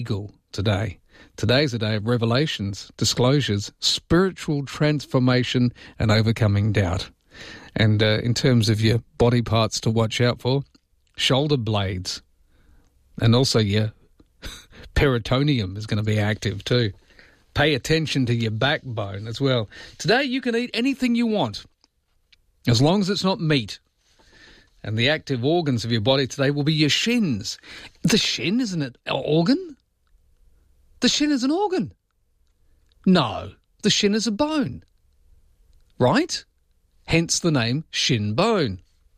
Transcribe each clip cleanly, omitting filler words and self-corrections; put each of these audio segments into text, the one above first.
legal today. Today's a day of revelations, disclosures, spiritual transformation, and overcoming doubt. And in terms of your body parts to watch out for, shoulder blades. And also your peritoneum is going to be active too. Pay attention to your backbone as well. Today you can eat anything you want, as long as it's not meat. And the active organs of your body today will be your shins. The shin, isn't it an organ? The shin is an organ. No, the shin is a bone. Right? Hence the name shin bone.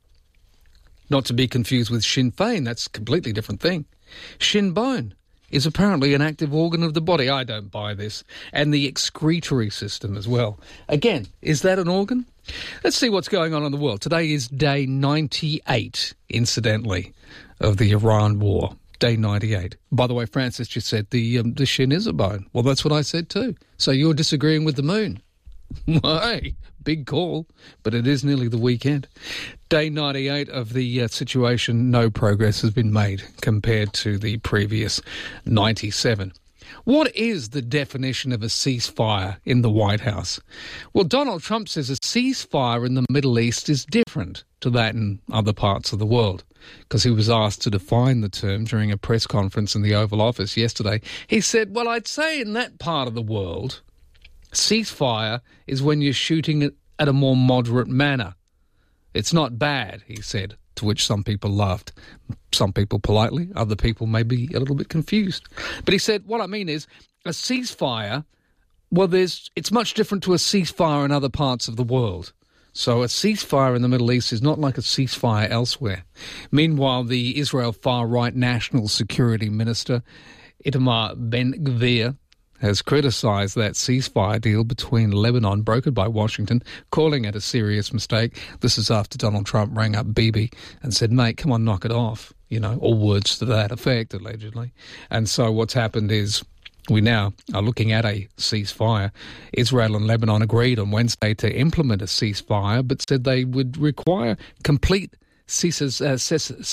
Not to be confused with Sinn Féin, that's a completely different thing. Shin bone is apparently an active organ of the body. I don't buy this. And the excretory system as well. Again, is that an organ? Let's see what's going on in the world. Today is day 98, incidentally, of the Iran war. Day 98. By the way, Francis just said the shin is a bone. Well, that's what I said too. So you're disagreeing with the moon. Hey, big call, but it is nearly the weekend. Day 98 of the situation, no progress has been made compared to the previous 97. What is the definition of a ceasefire in the White House? Well, Donald Trump says a ceasefire in the Middle East is different to that in other parts of the world, because he was asked to define the term during a press conference in the Oval Office yesterday. He said, well, I'd say in that part of the world, ceasefire is when you're shooting it at a more moderate manner. It's not bad, he said, to which some people laughed. Some people politely, other people may be a little bit confused. But he said, what I mean is, a ceasefire, well, it's much different to a ceasefire in other parts of the world. So a ceasefire in the Middle East is not like a ceasefire elsewhere. Meanwhile, the Israel far-right National Security Minister, Itamar Ben-Gvir, has criticised that ceasefire deal between Lebanon brokered by Washington, calling it a serious mistake. This is after Donald Trump rang up Bibi and said, mate, come on, knock it off, or words to that effect, allegedly. And so what's happened is we now are looking at a ceasefire. Israel and Lebanon agreed on Wednesday to implement a ceasefire, but said they would require complete cessation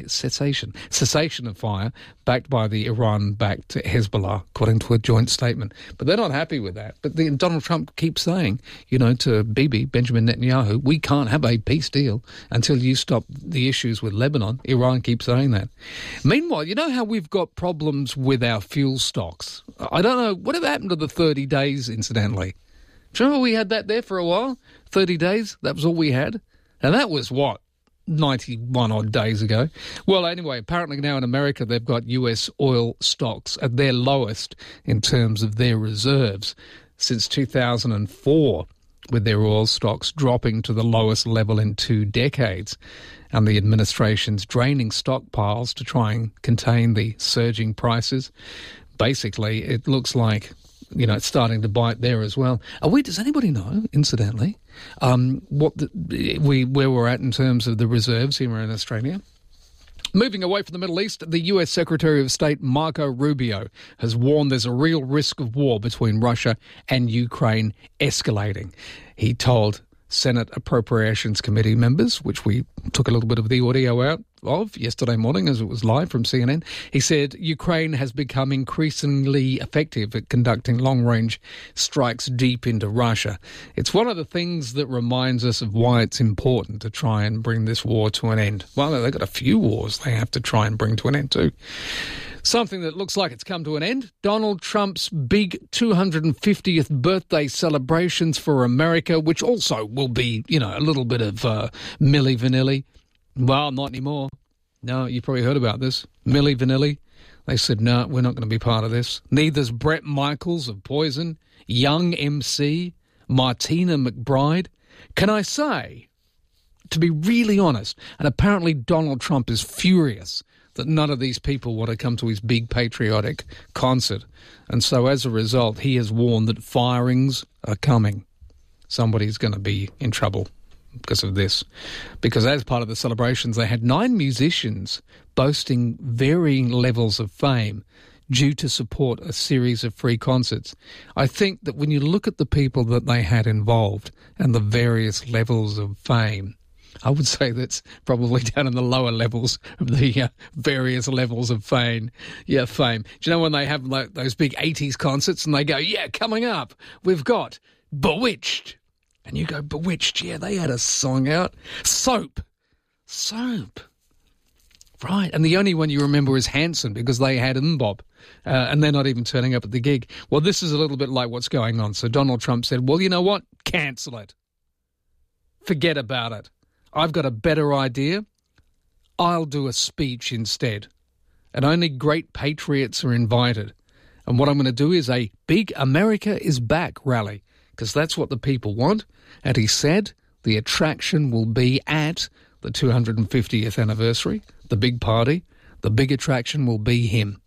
of fire backed by the Iran-backed Hezbollah, according to a joint statement. But they're not happy with that. But Donald Trump keeps saying, to Bibi, Benjamin Netanyahu, we can't have a peace deal until you stop the issues with Lebanon. Iran keeps saying that. Meanwhile, you know how we've got problems with our fuel stocks? I don't know, whatever happened to the 30 days, incidentally? Do you remember we had that there for a while? 30 days, that was all we had? And that was what? 91 odd days ago. Well, anyway, apparently now in America they've got US oil stocks at their lowest in terms of their reserves since 2004, with their oil stocks dropping to the lowest level in 2 decades, and the administration's draining stockpiles to try and contain the surging prices. Basically, it looks like it's starting to bite there as well. Does anybody know, incidentally, where we're at in terms of the reserves here in Australia? Moving away from the Middle East, the US Secretary of State Marco Rubio has warned there's a real risk of war between Russia and Ukraine escalating. He told Senate Appropriations Committee members, which we took a little bit of the audio out of yesterday morning as it was live from CNN. He said Ukraine has become increasingly effective at conducting long-range strikes deep into Russia. It's one of the things that reminds us of why it's important to try and bring this war to an end. Well, they've got a few wars they have to try and bring to an end too. Something that looks like it's come to an end. Donald Trump's big 250th birthday celebrations for America, which also will be, a little bit of Milli Vanilli. Well, not anymore. No, you've probably heard about this. Milli Vanilli. They said, no, we're not going to be part of this. Neither's Bret Michaels of Poison, Young MC, Martina McBride. Can I say, to be really honest, and apparently Donald Trump is furious that none of these people want to come to his big patriotic concert. And so as a result, he has warned that firings are coming. Somebody's going to be in trouble because of this. Because as part of the celebrations, they had 9 musicians boasting varying levels of fame due to support a series of free concerts. I think that when you look at the people that they had involved and the various levels of fame, I would say that's probably down in the lower levels of the various levels of fame. Yeah, fame. Do you know when they have like those big 80s concerts and they go, yeah, coming up, we've got Bewitched. And you go, Bewitched, yeah, they had a song out. Soap. Right, and the only one you remember is Hanson because they had Mbop, and they're not even turning up at the gig. Well, this is a little bit like what's going on. So Donald Trump said, well, you know what? Cancel it. Forget about it. I've got a better idea. I'll do a speech instead. And only great patriots are invited. And what I'm going to do is a big America is Back rally, because that's what the people want. And he said the attraction will be at the 250th anniversary, the big party. The big attraction will be him.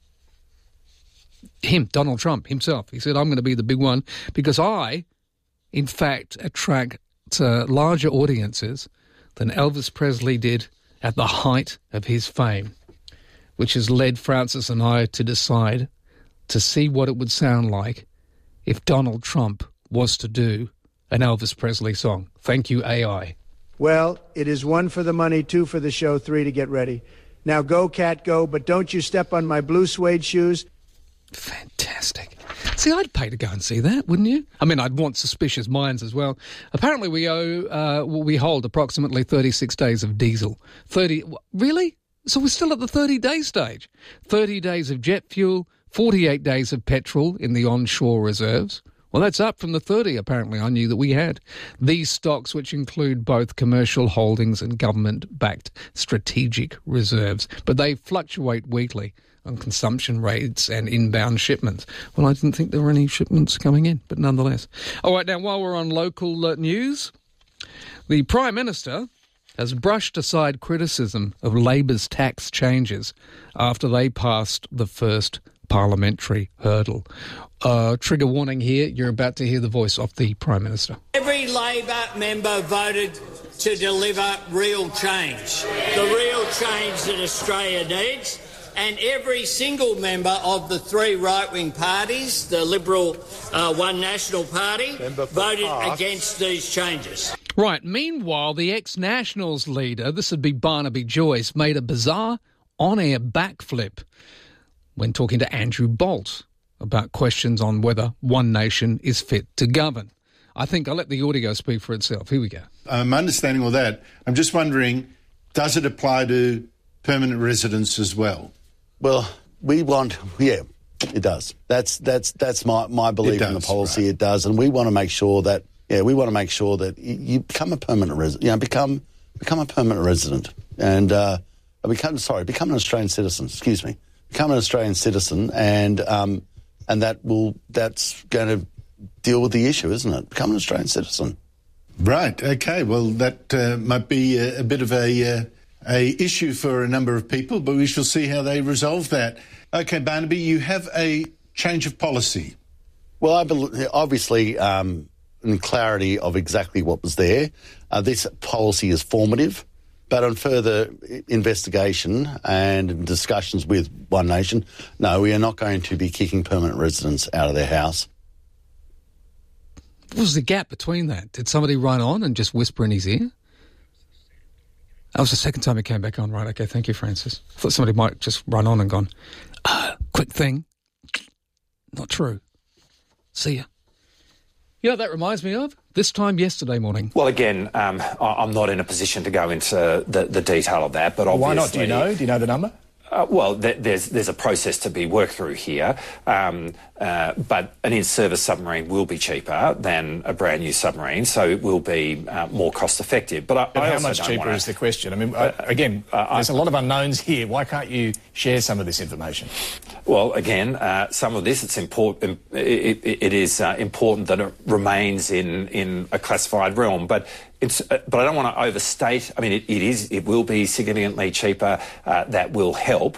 Him, Donald Trump himself. He said, I'm going to be the big one because I, in fact, attract larger audiences than Elvis Presley did at the height of his fame, which has led Francis and I to decide to see what it would sound like if Donald Trump was to do an Elvis Presley song. Thank you, AI. Well, it is 1 for the money, 2 for the show, 3 to get ready. Now go, cat, go, but don't you step on my blue suede shoes. Fantastic. See, I'd pay to go and see that, wouldn't you? I mean, I'd want Suspicious Minds as well. Apparently we hold approximately 36 days of diesel. 30, really? So we're still at the 30-day stage. 30 days of jet fuel, 48 days of petrol in the onshore reserves. Well, that's up from the 30, apparently, I knew that we had. These stocks, which include both commercial holdings and government-backed strategic reserves, but they fluctuate weekly on consumption rates and inbound shipments. Well, I didn't think there were any shipments coming in, but nonetheless. All right, now, while we're on local news, the Prime Minister has brushed aside criticism of Labor's tax changes after they passed the first parliamentary hurdle. Trigger warning here, you're about to hear the voice of the Prime Minister. Every Labor member voted to deliver real change, the real change that Australia needs, and every single member of the 3 right-wing parties, the Liberal One National Party, voted against these changes. Right, meanwhile, the ex-Nationals leader, this would be Barnaby Joyce, made a bizarre on-air backflip when talking to Andrew Bolt about questions on whether One Nation is fit to govern. I think I'll let the audio speak for itself. Here we go. I'm understanding all that. I'm just wondering, does it apply to permanent residents as well? Well, it does. That's my belief in the policy. Right. It does, and we want to make sure that you become a permanent resident. Become a permanent resident, and become an Australian citizen. Excuse me, become an Australian citizen, and that's going to deal with the issue, isn't it? Become an Australian citizen. Right. Okay. Well, that might be a bit of a issue for a number of people, but we shall see how they resolve that. Okay, Barnaby, you have a change of policy. Well, I believe, obviously, in clarity of exactly what was there, this policy is formative, but on further investigation and discussions with One Nation, no, we are not going to be kicking permanent residents out of their house. What was the gap between that? Did somebody run on and just whisper in his ear? That was the second time it came back on. Right, okay, thank you, Francis. I thought somebody might just run on and gone, quick thing. Not true. See ya. You know what that reminds me of? This time yesterday morning. Well, again, I'm not in a position to go into the detail of that, but obviously... Why not? Do you know? Do you know the number? Well, there's a process to be worked through here, but an in-service submarine will be cheaper than a brand new submarine, so it will be more cost-effective. But how much cheaper is the question? I mean, again, there's a lot of unknowns here. Why can't you share some of this information? Well, again, some of this, it's important. It is important that it remains in a classified realm, but I don't want to overstate. I mean, it will be significantly cheaper. That will help.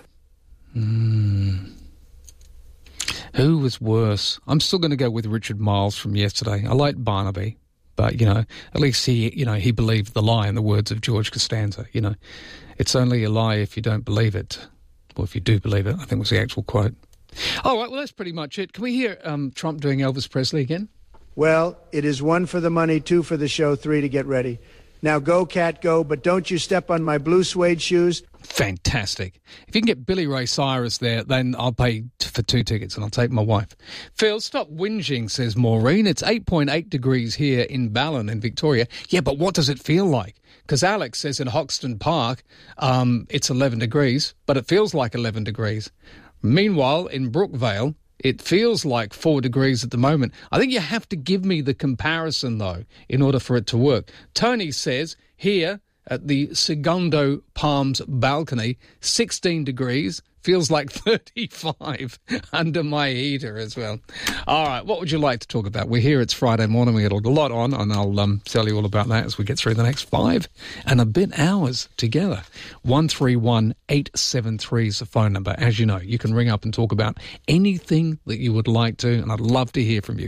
Who was worse? I'm still going to go with Richard Miles from yesterday. I like Barnaby, but, at least he believed the lie in the words of George Costanza. It's only a lie if you don't believe it. Or if you do believe it, I think was the actual quote. All right, well, that's pretty much it. Can we hear Trump doing Elvis Presley again? Well, it is 1 for the money, 2 for the show, 3 to get ready. Now go, Cat, go, but don't you step on my blue suede shoes. Fantastic. If you can get Billy Ray Cyrus there, then I'll pay for 2 tickets and I'll take my wife. Phil, stop whinging, says Maureen. It's 8.8 degrees here in Ballon in Victoria. Yeah, but what does it feel like? Because Alex says in Hoxton Park it's 11 degrees, but it feels like 11 degrees. Meanwhile, in Brookvale, it feels like 4 degrees at the moment. I think you have to give me the comparison, though, in order for it to work. Tony says here at the Segundo Palms balcony, 16 degrees, feels like 35 under my heater as well. All right, what would you like to talk about? We're here, it's Friday morning, we got a lot on, and I'll tell you all about that as we get through the next 5 and a bit hours together. 131873 is the phone number. As you know, you can ring up and talk about anything that you would like to, and I'd love to hear from you.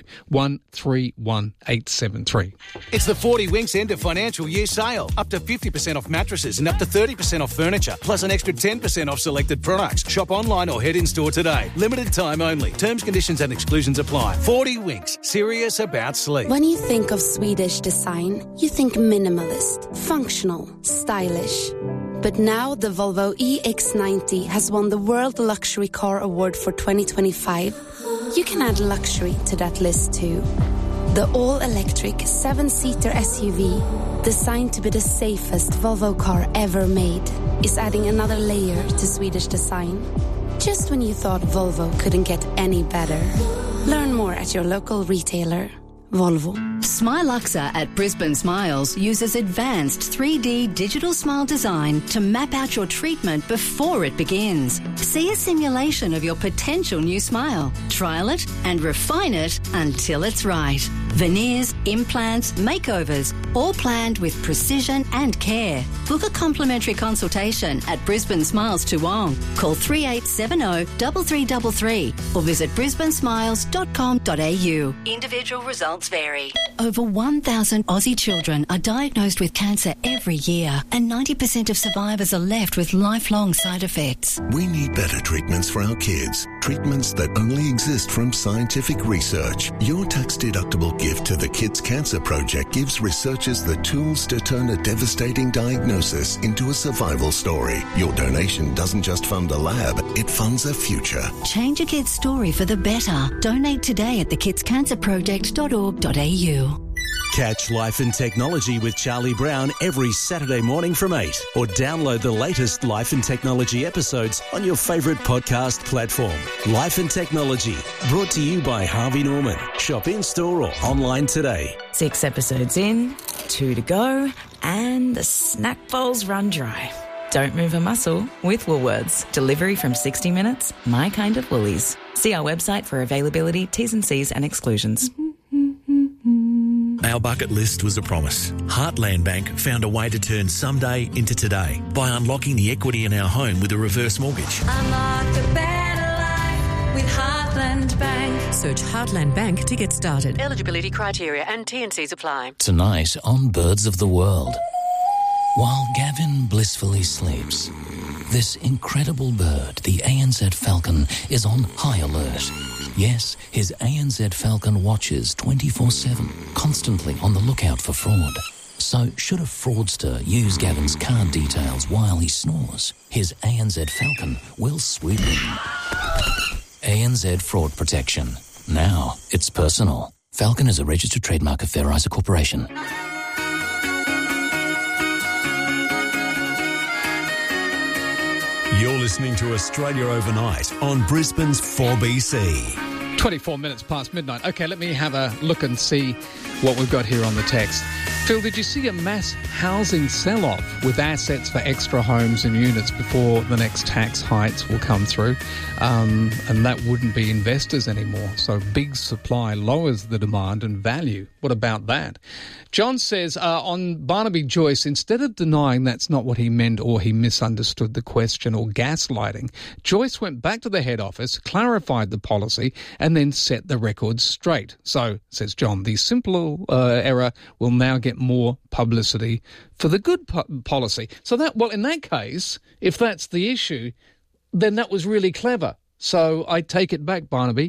131873. It's the 40 Winks end of financial year sale. Up to 50% off mattresses and up to 30% off furniture, plus an extra 10% off selected products. Shop online or head in store today. Limited time only. Terms, conditions and exclusions apply. 40 Winks. Serious about sleep. When you think of Swedish design, you think minimalist, functional, stylish. But now the Volvo EX90 has won the World Luxury Car Award for 2025. You can add luxury to that list too. The all-electric 7-seater SUV, designed to be the safest Volvo car ever made, is adding another layer to Swedish design. Just when you thought Volvo couldn't get any better. Learn more at your local retailer. Volvo. Smiluxa at Brisbane Smiles uses advanced 3D digital smile design to map out your treatment before it begins. See a simulation of your potential new smile, trial it and refine it until it's right. Veneers, implants, makeovers, all planned with precision and care. Book a complimentary consultation at Brisbane Smiles Toowong. Call 3870 3333 or visit brisbanesmiles.com.au. Individual results vary. Over 1,000 Aussie children are diagnosed with cancer every year, and 90% of survivors are left with lifelong side effects. We need better treatments for our kids. Treatments that only exist from scientific research. Your tax-deductible gift to the Kids Cancer Project gives researchers the tools to turn a devastating diagnosis into a survival story. Your donation doesn't just fund a lab, it funds a future. Change a kid's story for the better. Donate today at thekidscancerproject.org.au. Catch Life and Technology with Charlie Brown every Saturday morning from 8, or download the latest Life and Technology episodes on your favourite podcast platform. Life and Technology, brought to you by Harvey Norman. Shop in-store or online today. 6 episodes in, 2 to go, and the snack bowls run dry. Don't move a muscle with Woolworths. Delivery from 60 minutes, my kind of Woolies. See our website for availability, T's and C's and exclusions. Our bucket list was a promise. Heartland Bank found a way to turn someday into today by unlocking the equity in our home with a reverse mortgage. Unlock a better life with Heartland Bank. Search Heartland Bank to get started. Eligibility criteria and T&Cs apply. Tonight on Birds of the World, while Gavin blissfully sleeps, this incredible bird, the ANZ falcon, is on high alert. Yes, his ANZ Falcon watches 24/7, constantly on the lookout for fraud. So should a fraudster use Gavin's card details while he snores, his ANZ Falcon will swoop in. ANZ Fraud Protection. Now it's personal. Falcon is a registered trademark of Fair Isa Corporation. You're listening to Australia Overnight on Brisbane's 4BC. 24 minutes past midnight. Okay, let me have a look and see what we've got here on the text. Phil, did you see a mass housing sell-off with assets for extra homes and units before the next tax hikes will come through? And that wouldn't be investors anymore. So big supply lowers the demand and value. What about that? John says, on Barnaby Joyce, instead of denying that's not what he meant or he misunderstood the question or gaslighting, Joyce went back to the head office, clarified the policy, and then set the record straight. So, says John, the simple error will now get more publicity for the good policy. So that, well, in that case, if that's the issue, then that was really clever. So I take it back, Barnaby.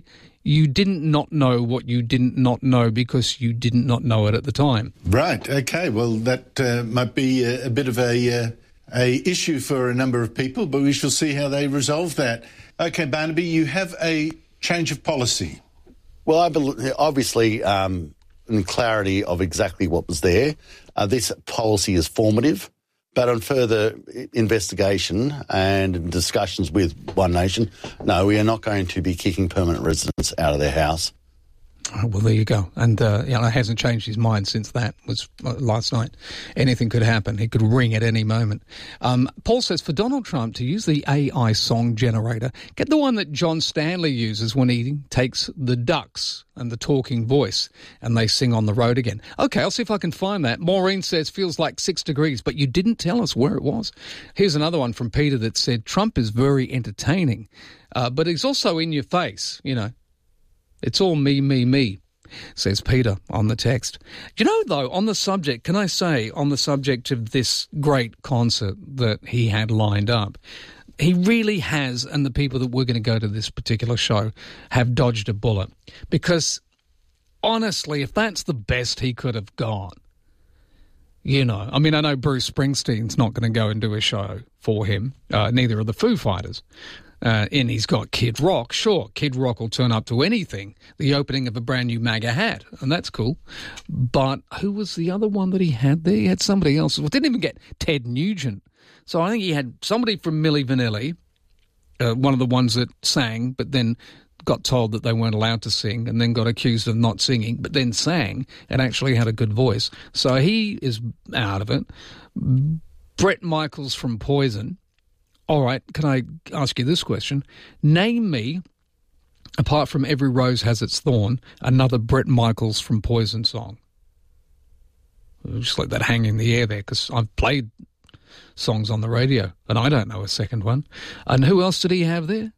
you didn't not know what you didn't not know because you didn't not know it at the time. Right. Okay. Well, that might be a bit of a issue for a number of people, but we shall see how they resolve that. Okay, Barnaby, you have a change of policy. Well, I believe, obviously, in clarity of exactly what was there, this policy is formative. But on further investigation and discussions with One Nation, no, we are not going to be kicking permanent residents out of their house. Oh, well, there you go. And it hasn't changed his mind since that was last night. Anything could happen. He could ring at any moment. Paul says, for Donald Trump to use the AI song generator, get the one that John Stanley uses when he takes the ducks and the talking voice and they sing on the road again. Okay, I'll see if I can find that. Maureen says, feels like 6 degrees, but you didn't tell us where it was. Here's another one from Peter that said, Trump is very entertaining, but he's also in your face, you know. It's all me, says Peter on the text. You know, though, on the subject, can I say, on the subject of this great concert that he had lined up, he really has, and the people that were going to go to this particular show have dodged a bullet. Because, honestly, if that's the best he could have got, you know, I mean, I know Bruce Springsteen's not going to go and do a show for him, neither are the Foo Fighters. And he's got Kid Rock. Sure, Kid Rock will turn up to anything, the opening of a brand new MAGA hat, and that's cool. But who was the other one that he had there? He had somebody else. Well, didn't even get Ted Nugent. So I think he had somebody from Milli Vanilli, one of the ones that sang, but then got told that they weren't allowed to sing and then got accused of not singing, but then sang and actually had a good voice. So he is out of it. Bret Michaels from Poison. All right, can I ask you this question? Name me, apart from Every Rose Has Its Thorn, another Bret Michaels from Poison song. I'll just let that hang in the air there, because I've played songs on the radio, and I don't know a second one. And who else did he have there?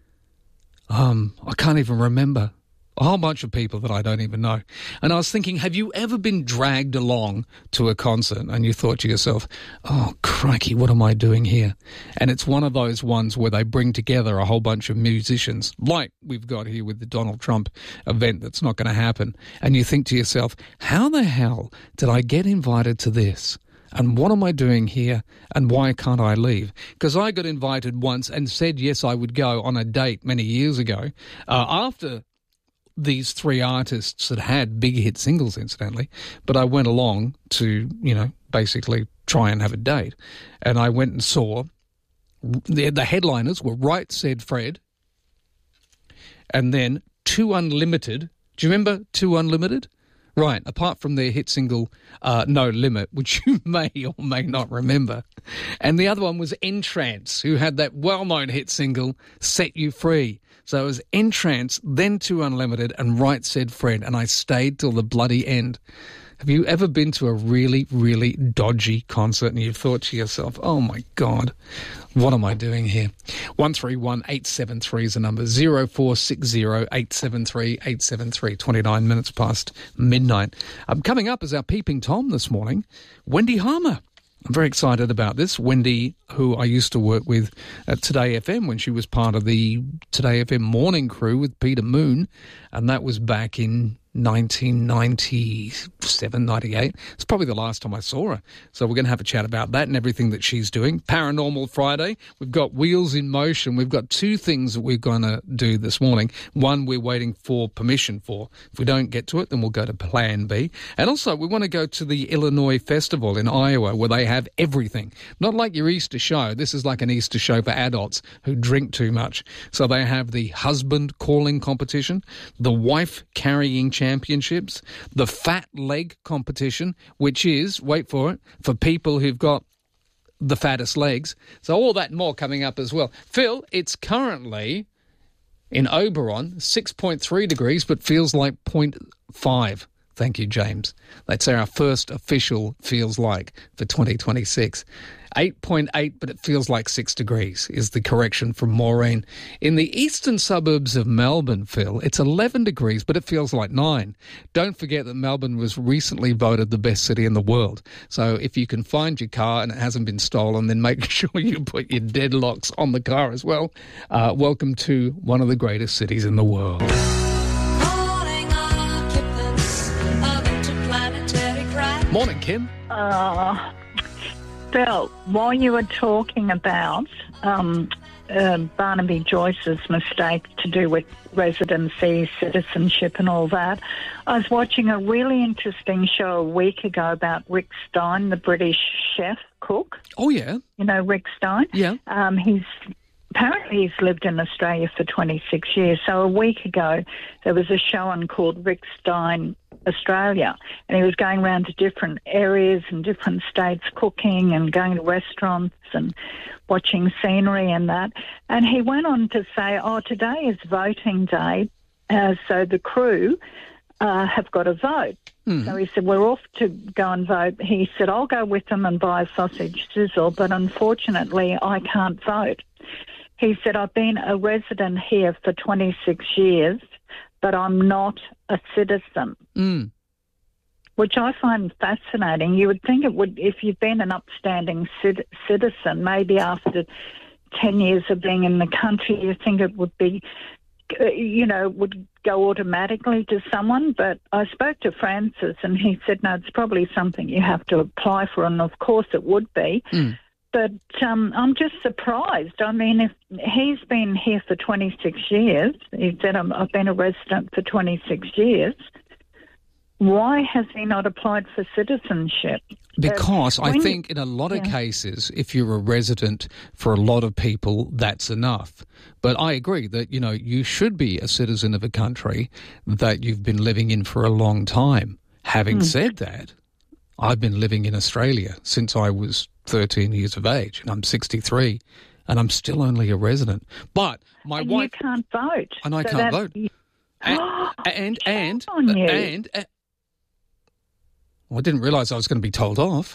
I can't even remember. A whole bunch of people that I don't even know. And I was thinking, have you ever been dragged along to a concert and you thought to yourself, oh, crikey, what am I doing here? And it's one of those ones where they bring together a whole bunch of musicians, like we've got here with the Donald Trump event that's not going to happen. And you think to yourself, how the hell did I get invited to this? And what am I doing here? And why can't I leave? Because I got invited once and said yes, I would go on a date many years ago after these three artists that had big hit singles, incidentally, but I went along to, you know, basically try and have a date. And I went and saw the headliners were Right Said Fred and then 2 Unlimited. Do you remember 2 Unlimited? Right, apart from their hit single No Limit, which you may or may not remember. And the other one was Entrance, who had that well-known hit single Set You Free. So it was Entrance, then 2 Unlimited, and Right Said Fred, and I stayed till the bloody end. Have you ever been to a really, really dodgy concert and you've thought to yourself, oh my God, what am I doing here? 131873 is the number, 0460 873 873, 29 minutes past midnight. Coming up is our Peeping Tom this morning, Wendy Harmer. I'm very excited about this. Wendy, who I used to work with at Today FM when she was part of the Today FM morning crew with Peter Moon, and that was back in 1997, 98. It's probably the last time I saw her. So we're going to have a chat about that and everything that she's doing. Paranormal Friday. We've got Wheels in Motion. We've got 2 things that we're going to do this morning. One we're waiting for permission for. If we don't get to it, then we'll go to Plan B. And also we want to go to the Illinois Festival in Iowa where they have everything. Not like your Easter show. This is like an Easter show for adults who drink too much. So they have the husband calling competition, the wife carrying championships, the fat leg competition, which is, wait for it, for people who've got the fattest legs. So all that and more coming up as well. Phil, it's currently in Oberon, 6.3 degrees, but feels like 0.5. Thank you, James. That's our first official feels like for 2026. 8.8, but it feels like 6 degrees is the correction from Maureen. In the eastern suburbs of Melbourne, Phil, it's 11 degrees, but it feels like 9. Don't forget that Melbourne was recently voted the best city in the world. So if you can find your car and it hasn't been stolen, then make sure you put your deadlocks on the car as well. Welcome to one of the greatest cities in the world. Morning, Kim. Phil, while you were talking about Barnaby Joyce's mistake to do with residency, citizenship and all that, I was watching a really interesting show a week ago about Rick Stein, the British chef cook. Oh, yeah. You know Rick Stein? Yeah. Apparently he's lived in Australia for 26 years. So a week ago there was a show on called Rick Stein Australia, and he was going around to different areas and different states cooking and going to restaurants and watching scenery and that. And he went on to say, today is voting day, so the crew have got to vote. So he said, we're off to go and vote. He said, I'll go with them and buy a sausage sizzle, but unfortunately I can't vote. He said, I've been a resident here for 26 years, but I'm not a citizen, which I find fascinating. You would think it would, if you've been an upstanding citizen, maybe after 10 years of being in the country, you think it would be, would go automatically to someone. But I spoke to Francis and he said, no, it's probably something you have to apply for, and of course it would be. But I'm just surprised. I mean, if he's been here for 26 years, he said, I've been a resident for 26 years, why has he not applied for citizenship? Because I think in a lot of cases, if you're a resident, for a lot of people, that's enough. But I agree that, you should be a citizen of a country that you've been living in for a long time. Having said that, I've been living in Australia since I was 13 years of age, and I'm 63, and I'm still only a resident. But my wife... you can't vote. And I can't vote. And I didn't realise I was going to be told off.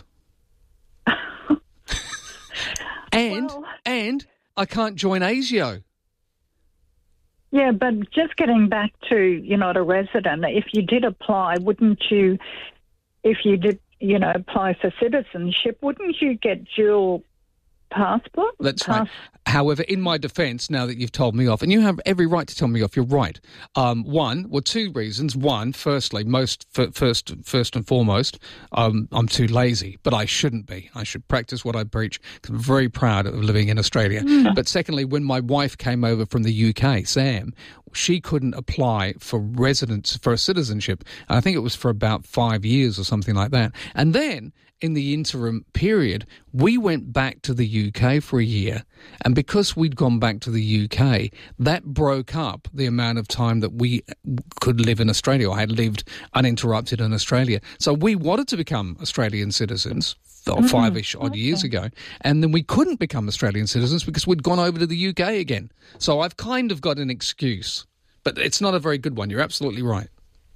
and I can't join ASIO. Yeah, but just getting back to you're not a resident, if you did apply, wouldn't you, if you did, apply for citizenship, wouldn't you get dual passport? That's right. However, in my defence, now that you've told me off, and you have every right to tell me off, you're right. Two reasons. One, firstly, first and foremost, I'm too lazy, but I shouldn't be. I should practice what I preach, because I'm very proud of living in Australia. But secondly, when my wife came over from the UK, Sam, she couldn't apply for for citizenship. I think it was for about 5 years or something like that. And then, in the interim period, we went back to the UK for a year, and because we'd gone back to the UK, that broke up the amount of time that we could live in Australia, or had lived uninterrupted in Australia. So we wanted to become Australian citizens 5-ish odd years ago, and then we couldn't become Australian citizens because we'd gone over to the UK again. So I've kind of got an excuse, but it's not a very good one. You're absolutely right.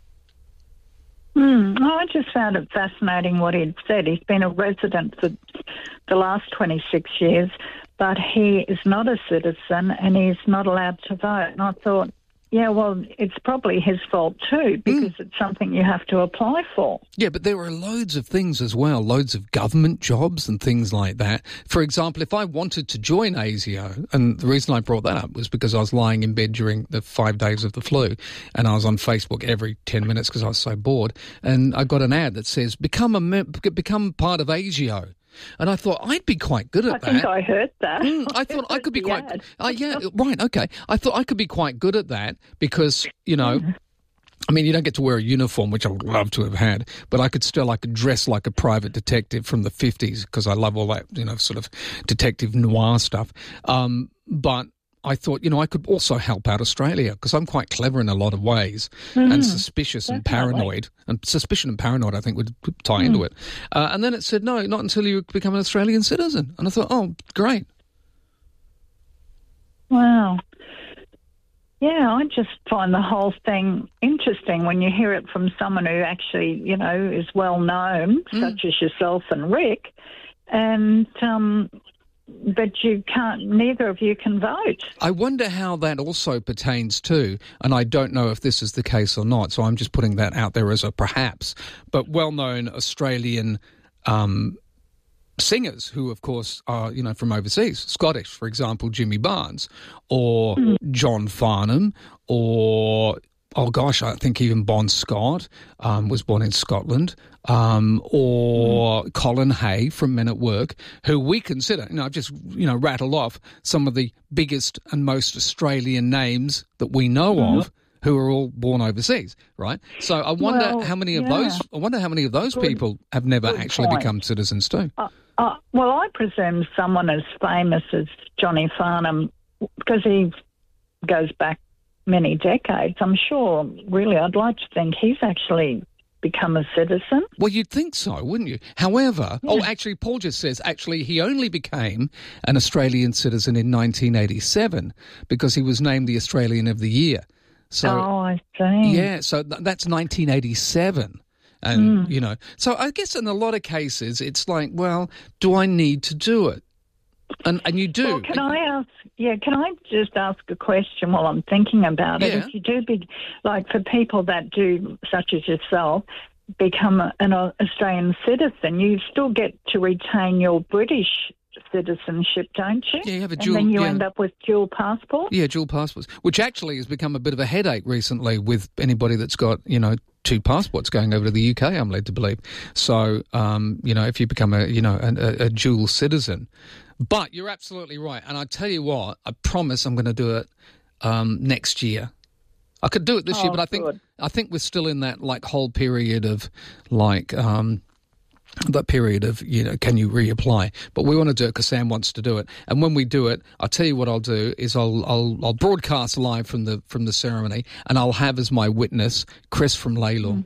I just found it fascinating what he'd said. He's been a resident for the last 26 years, but he is not a citizen and he's not allowed to vote. And I thought, yeah, well, it's probably his fault too, because it's something you have to apply for. Yeah, but there are loads of things as well, loads of government jobs and things like that. For example, if I wanted to join ASIO, and the reason I brought that up was because I was lying in bed during the 5 days of the flu, and I was on Facebook every 10 minutes because I was so bored, and I got an ad that says, become part of ASIO. And I thought I'd be quite good at that. I think I heard that. I thought I could be quite good. Yeah, right, okay. I thought I could be quite good at that because, I mean, you don't get to wear a uniform, which I would love to have had, but I could dress like a private detective from the 50s because I love all that, sort of detective noir stuff. But I thought, I could also help out Australia because I'm quite clever in a lot of ways and suspicious and paranoid. And suspicion and paranoid, I think, would tie into it. And then it said, no, not until you become an Australian citizen. And I thought, oh, great. Wow. Yeah, I just find the whole thing interesting when you hear it from someone who actually, is well known, such as yourself and Rick. And but neither of you can vote. I wonder how that also pertains to, and I don't know if this is the case or not, so I'm just putting that out there as a perhaps, but well-known Australian singers who, of course, are, from overseas. Scottish, for example, Jimmy Barnes, or John Farnham, or I think even Bon Scott was born in Scotland, or Colin Hay from Men at Work, who we consider, I've just, rattled off some of the biggest and most Australian names that we know of, who are all born overseas, right? So I wonder how many of those people have never actually become citizens too. Well, I presume someone as famous as Johnny Farnham, because he goes back many decades, I'm sure, really, I'd like to think he's actually become a citizen. Well, you'd think so, wouldn't you? However, actually, Paul just says, he only became an Australian citizen in 1987 because he was named the Australian of the Year. So, I see. Yeah, so that's 1987. And, so I guess in a lot of cases, it's like, well, do I need to do it? And you do. Well, can I just ask a question while I'm thinking about it? If you do, like for people that do, such as yourself, become an Australian citizen, you still get to retain your British citizenship, don't you? Yeah, you have a dual. And then you end up with dual passports? Yeah, dual passports, which actually has become a bit of a headache recently with anybody that's got, two passports going over to the UK, I'm led to believe. So, if you become a dual citizen. But you're absolutely right. And I tell you what, I promise I'm going to do it next year. I could do it this year, but I think we're still in that whole period of that period of, can you reapply? But we want to do it because Sam wants to do it. And when we do it, I'll tell you what I'll do is I'll broadcast live from the ceremony, and I'll have as my witness Chris from Laylaw.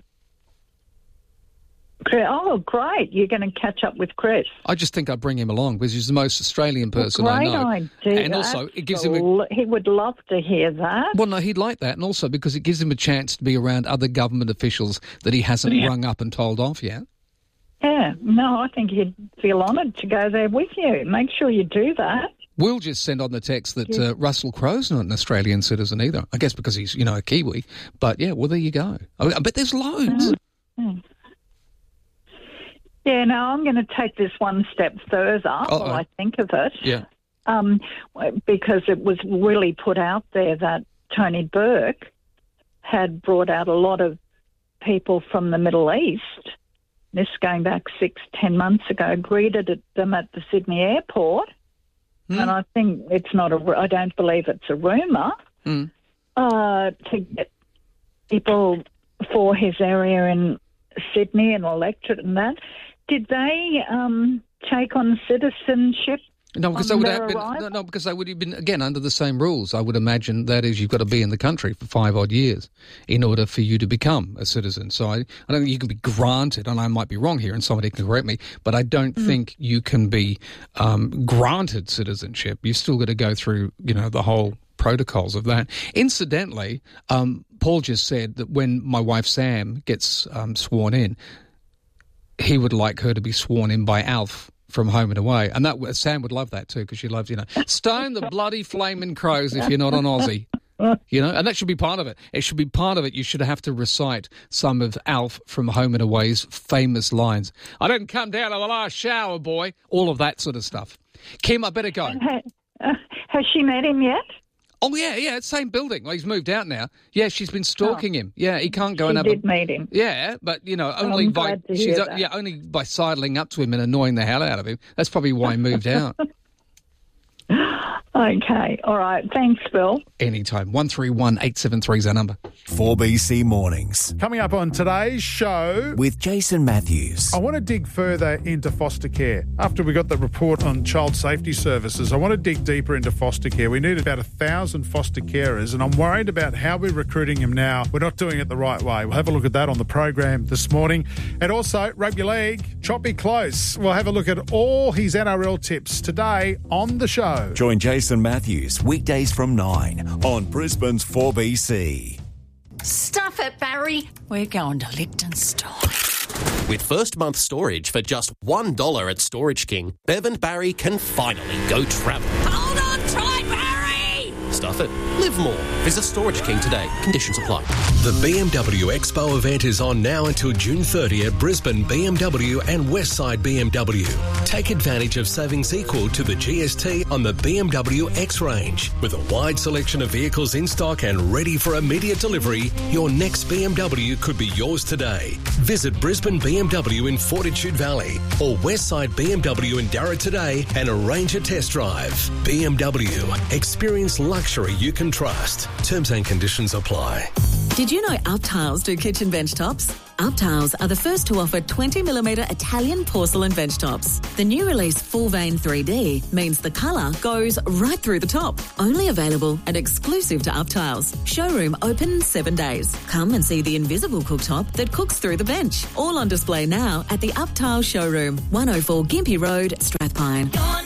Oh, great. You're going to catch up with Chris. I just think I'd bring him along because he's the most Australian person I know. Great idea. And also, it gives him he would love to hear that. Well, no, he'd like that. And also because it gives him a chance to be around other government officials that he hasn't rung up and told off yet. Yeah. No, I think he'd feel honoured to go there with you. Make sure you do that. We'll just send on the text that Russell Crowe's not an Australian citizen either. I guess because he's, a Kiwi. But, yeah, well, there you go. I bet there's loads. Yeah, now I'm going to take this one step further while I think of it. Yeah. Because it was really put out there that Tony Burke had brought out a lot of people from the Middle East, this going back 6-10 months ago, greeted them at the Sydney airport. And I think it's not I don't believe it's a rumour, to get people for his area in Sydney and electorate and that. Did they take on citizenship? No, because they would have been, because they would have been, again, under the same rules. I would imagine that is, you've got to be in the country for 5 odd years in order for you to become a citizen. So I don't think you can be granted, and I might be wrong here and somebody can correct me, but I don't think you can be granted citizenship. You've still got to go through, the whole protocols of that. Incidentally, Paul just said that when my wife Sam gets sworn in, he would like her to be sworn in by Alf from Home and Away. And that Sam would love that too, because she loves, stone the bloody flaming crows if you're not an Aussie. And that should be part of it. It should be part of it. You should have to recite some of Alf from Home and Away's famous lines. I didn't come down to the last shower, boy. All of that sort of stuff. Kim, I better go. Has she met him yet? Oh, yeah, same building. Well, he's moved out now. Yeah, she's been stalking him. Yeah, he can't go and have did meet him. Yeah, but, only only by sidling up to him and annoying the hell out of him. That's probably why he moved out. Okay, all right. Thanks, Phil. Anytime. 131873 is our number. 4BC Mornings. Coming up on today's show with Jason Matthews. I want to dig further into foster care. After we got the report on child safety services, I want to dig deeper into foster care. We need about 1,000 foster carers, and I'm worried about how we're recruiting them now. We're not doing it the right way. We'll have a look at that on the program this morning. And also, rugby league, choppy close. We'll have a look at all his NRL tips today on the show. Join Jason Matthews weekdays from 9 on Brisbane's 4BC. Stuff it, Barry. We're going to Liechtenstein. With first month storage for just $1 at Storage King, Bev and Barry can finally go travel. Hold on tight, Barry! stuff it. Live more. Visit Storage King today. Conditions apply. The BMW Expo event is on now until June 30 at Brisbane BMW and Westside BMW. Take advantage of savings equal to the GST on the BMW X range. With a wide selection of vehicles in stock and ready for immediate delivery, your next BMW could be yours today. Visit Brisbane BMW in Fortitude Valley or Westside BMW in Darra today and arrange a test drive. BMW. Experience luxury you can trust. Terms and conditions apply. Did you know Up Tiles do kitchen bench tops? Up Tiles are the first to offer 20mm Italian porcelain bench tops. The new release Full Vein 3D means the colour goes right through the top. Only available and exclusive to Up Tiles. Showroom open 7 days. Come and see the invisible cooktop that cooks through the bench. All on display now at the Up Tiles showroom, 104 Gympie Road, Strathpine.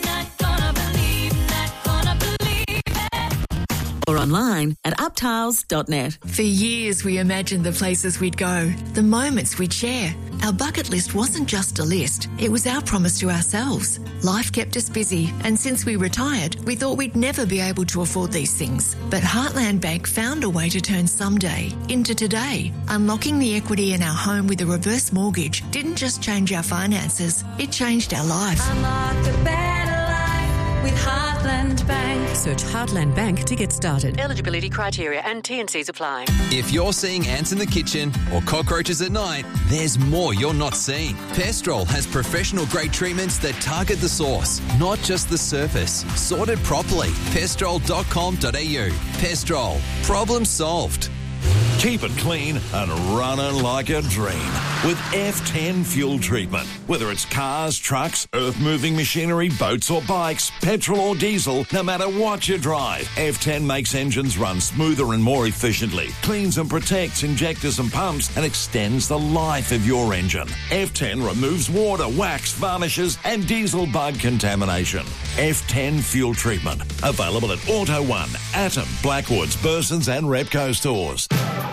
Or online at uptiles.net. For years we imagined the places we'd go, the moments we'd share. Our bucket list wasn't just a list, it was our promise to ourselves. Life kept us busy, and since we retired, we thought we'd never be able to afford these things. But Heartland Bank found a way to turn someday into today. Unlocking the equity in our home with a reverse mortgage didn't just change our finances, it changed our life. Unlock the better life with Heartland Bank. Search Heartland Bank to get started. Eligibility criteria and T&Cs apply. If you're seeing ants in the kitchen or cockroaches at night, there's more you're not seeing. Pestrol has professional-grade treatments that target the source, not just the surface. Sorted properly. Pestrol.com.au. Pestrol. Problem solved. Keep it clean and running like a dream with F10 fuel treatment. Whether it's cars, trucks, earth-moving machinery, boats or bikes, petrol or diesel, no matter what you drive, F10 makes engines run smoother and more efficiently, cleans and protects injectors and pumps, and extends the life of your engine. F10 removes water, wax, varnishes and diesel bug contamination. F10 fuel treatment. Available at Auto One, Atom, Blackwoods, Burson's and Repco stores.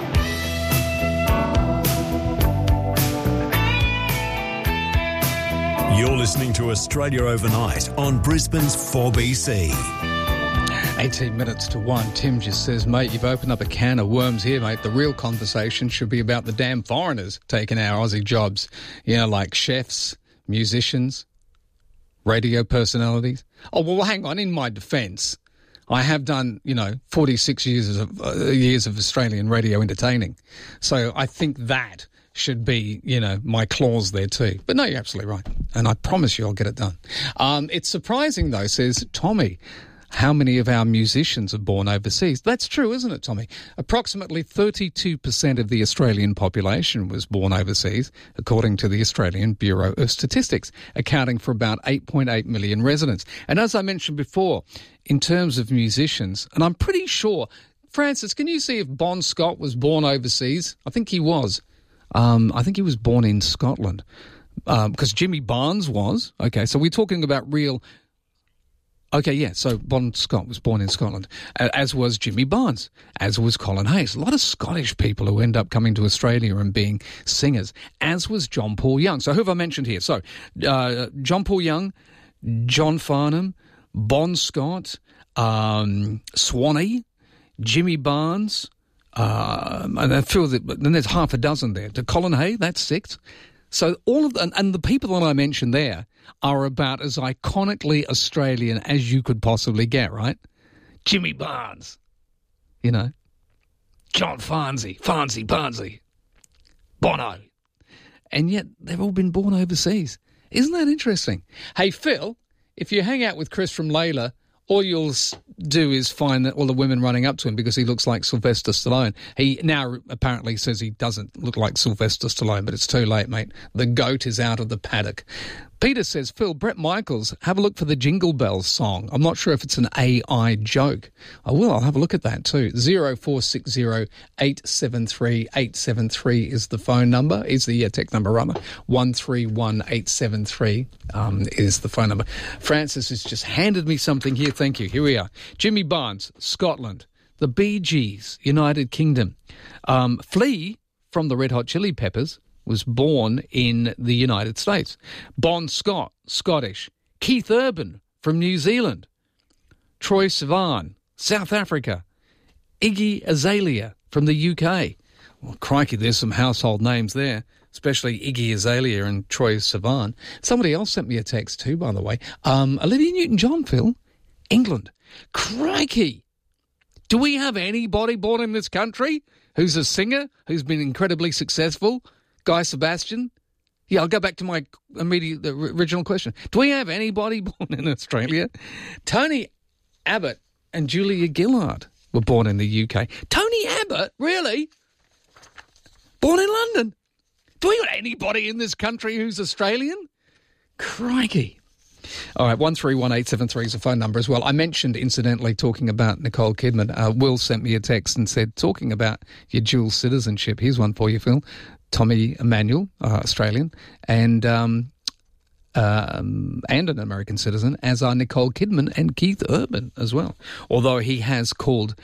You're listening to Australia Overnight on Brisbane's 4BC. 18 minutes to 1. Tim just says, mate, you've opened up a can of worms here, mate. The real conversation should be about the damn foreigners taking our Aussie jobs. You know, like chefs, musicians, radio personalities. Oh, well, hang on. In my defence, I have done, 46 years of Australian radio entertaining. So I think that should be, my clause there too. But no, you're absolutely right. And I promise you I'll get it done. It's surprising, though, says Tommy, how many of our musicians are born overseas. That's true, isn't it, Tommy? Approximately 32% of the Australian population was born overseas, according to the Australian Bureau of Statistics, accounting for about 8.8 million residents. And as I mentioned before, in terms of musicians, and I'm pretty sure, Francis, can you see if Bon Scott was born overseas? I think he was. I think he was born in Scotland because Jimmy Barnes was. Okay, so we're talking about real... Okay, yeah, so Bon Scott was born in Scotland, as was Jimmy Barnes, as was Colin Hayes. A lot of Scottish people who end up coming to Australia and being singers, as was John Paul Young. So who have I mentioned here? So John Paul Young, John Farnham, Bon Scott, Swanee, Jimmy Barnes... and I feel that then there's half a dozen there. To Colin Hay, that's 6. So all of them, and the people that I mentioned there are about as iconically Australian as you could possibly get, right? Jimmy Barnes, John Farnsey, Bono. And yet they've all been born overseas. Isn't that interesting? Hey, Phil, if you hang out with Chris from Layla, all you'll do is find that all the women running up to him because he looks like Sylvester Stallone. He now apparently says he doesn't look like Sylvester Stallone, but it's too late, mate. The goat is out of the paddock. Peter says, Phil, Brett Michaels, have a look for the Jingle Bells song. I'm not sure if it's an AI joke. I will. I'll have a look at that too. 0460 873 873 is the phone number, is the tech number rather. 131873 is the phone number. Francis has just handed me something here. Thank you. Here we are. Jimmy Barnes, Scotland. The Bee Gees, United Kingdom. Flea from the Red Hot Chili Peppers was born in the United States. Bon Scott, Scottish. Keith Urban from New Zealand. Troye Sivan, South Africa. Iggy Azalea from the UK. Well, crikey, there's some household names there, especially Iggy Azalea and Troye Sivan. Somebody else sent me a text too, by the way. Olivia Newton-John, Phil, England. Crikey! Do we have anybody born in this country who's a singer, who's been incredibly successful? Guy Sebastian? Yeah, I'll go back to my original question. Do we have anybody born in Australia? Tony Abbott and Julia Gillard were born in the UK. Tony Abbott? Really? Born in London? Do we got anybody in this country who's Australian? Crikey. All right, 131873 is the phone number as well. I mentioned, incidentally, talking about Nicole Kidman. Will sent me a text and said, talking about your dual citizenship, here's one for you, Phil. Tommy Emmanuel, Australian, and an American citizen, as are Nicole Kidman and Keith Urban as well. Although he has called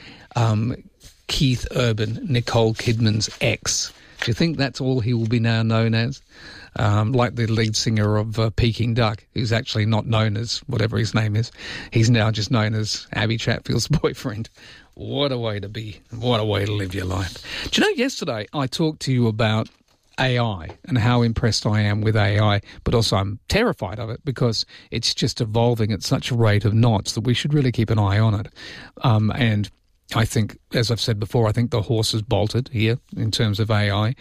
Keith Urban Nicole Kidman's ex. Do you think that's all he will be now known as? Like the lead singer of Peking Duck, who's actually not known as whatever his name is. He's now just known as Abby Chatfield's boyfriend. What a way to be. What a way to live your life. Do you know, yesterday I talked to you about AI and how impressed I am with AI, but also I'm terrified of it because it's just evolving at such a rate of knots that we should really keep an eye on it. And I think, as I've said before, I think the horse has bolted here in terms of AI.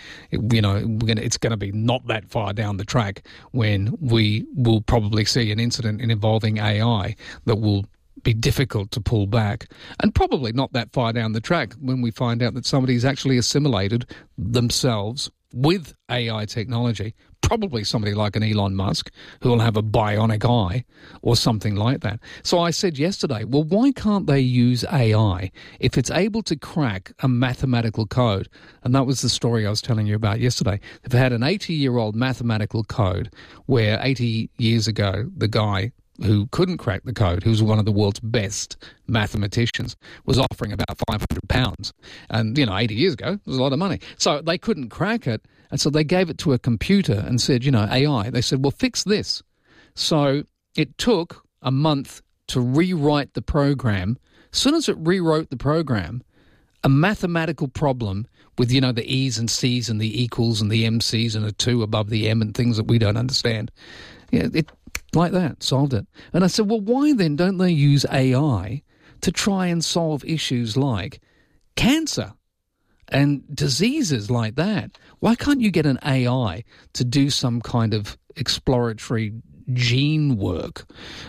It's going to be not that far down the track when we will probably see an incident involving AI that will be difficult to pull back, and probably not that far down the track when we find out that somebody's actually assimilated themselves with AI technology, probably somebody like an Elon Musk who will have a bionic eye or something like that. So I said yesterday, well, why can't they use AI if it's able to crack a mathematical code? And that was the story I was telling you about yesterday. They've had an 80-year-old mathematical code where 80 years ago, the guy who couldn't crack the code, who was one of the world's best mathematicians, was offering about £500. And, 80 years ago, it was a lot of money. So they couldn't crack it, and so they gave it to a computer and said, AI. They said, well, fix this. So it took a month to rewrite the program. As soon as it rewrote the program, a mathematical problem with, the E's and C's and the equals and the MC's and a 2 above the M and things that we don't understand, it like that, solved it. And I said, well, why then don't they use AI to try and solve issues like cancer and diseases like that? Why can't you get an AI to do some kind of exploratory gene work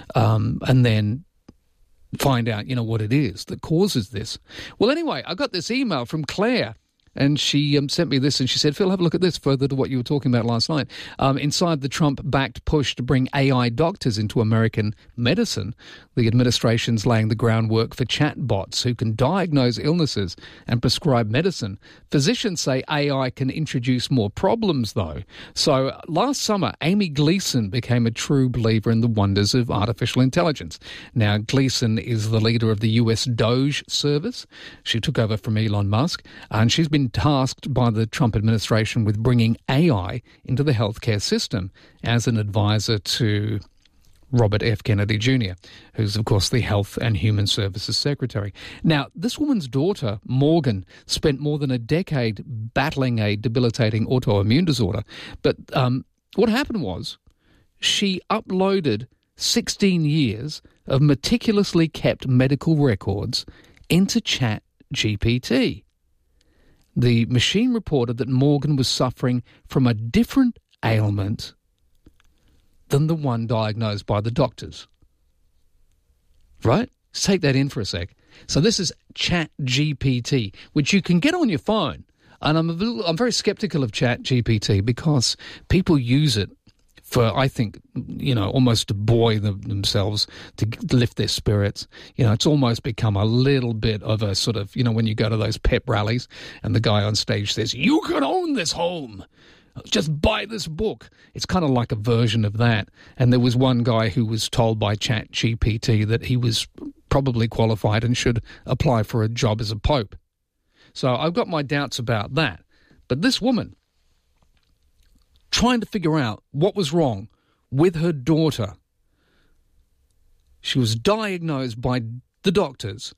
and then find out, what it is that causes this? Well, anyway, I got this email from Claire. And she sent me this and she said, Phil, have a look at this further to what you were talking about last night. Inside the Trump-backed push to bring AI doctors into American medicine, the administration's laying the groundwork for chatbots who can diagnose illnesses and prescribe medicine. Physicians say AI can introduce more problems, though. So last summer, Amy Gleason became a true believer in the wonders of artificial intelligence. Now, Gleason is the leader of the US DOGE service. She took over from Elon Musk, and she's been tasked by the Trump administration with bringing AI into the healthcare system as an advisor to Robert F. Kennedy Jr., who's, of course, the Health and Human Services Secretary. Now, this woman's daughter, Morgan, spent more than a decade battling a debilitating autoimmune disorder. But what happened was she uploaded 16 years of meticulously kept medical records into ChatGPT. The machine reported that Morgan was suffering from a different ailment than the one diagnosed by the doctors. Right? Let's take that in for a sec. So this is ChatGPT, which you can get on your phone. And I'm very skeptical of ChatGPT because people use it for, I think, almost to buoy themselves, to lift their spirits. It's almost become a little bit of a sort of, when you go to those pep rallies and the guy on stage says, you can own this home. Just buy this book. It's kind of like a version of that. And there was one guy who was told by ChatGPT that he was probably qualified and should apply for a job as a pope. So I've got my doubts about that. But this woman, trying to figure out what was wrong with her daughter, she was diagnosed by the doctors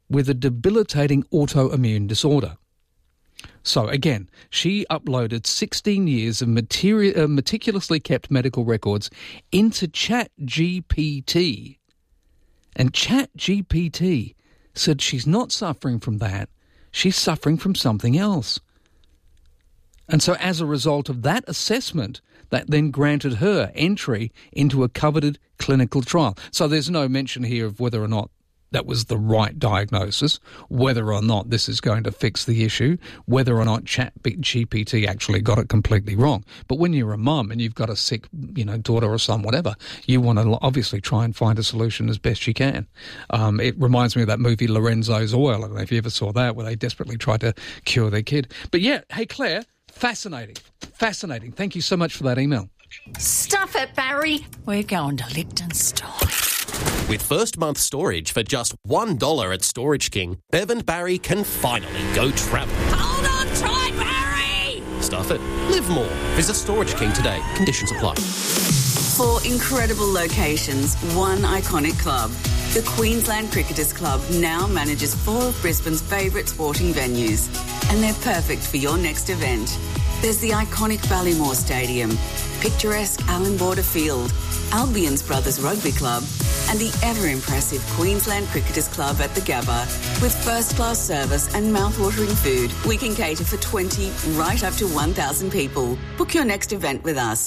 with a debilitating autoimmune disorder. So again, she uploaded 16 years of meticulously kept medical records into ChatGPT. And ChatGPT said she's not suffering from that. She's suffering from something else. And so as a result of that assessment, that then granted her entry into a coveted clinical trial. So there's no mention here of whether or not that was the right diagnosis, whether or not this is going to fix the issue, whether or not ChatGPT actually got it completely wrong. But when you're a mum and you've got a sick, daughter or son, whatever, you want to obviously try and find a solution as best you can. It reminds me of that movie Lorenzo's Oil. I don't know if you ever saw that, where they desperately tried to cure their kid. But yeah, hey Claire, fascinating. Thank you so much for that email. Stuff it, Barry. We're going to Liechtenstein. With first month storage for just $1 at Storage King, Bev and Barry can finally go travel. Hold on tight, Barry! Stuff it. Live more. Visit Storage King today. Conditions apply. 4 incredible locations, 1 iconic club. The Queensland Cricketers Club now manages 4 of Brisbane's favourite sporting venues, and they're perfect for your next event. There's the iconic Ballymore Stadium, picturesque Allan Border Field, Albion's Brothers Rugby Club, and the ever-impressive Queensland Cricketers Club at the Gabba. With first-class service and mouth-watering food, we can cater for 20 right up to 1,000 people. Book your next event with us.